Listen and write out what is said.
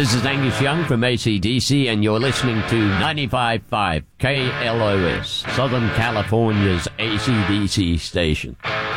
This is Angus Young from AC/DC, and you're listening to 95.5 KLOS, Southern California's AC/DC station.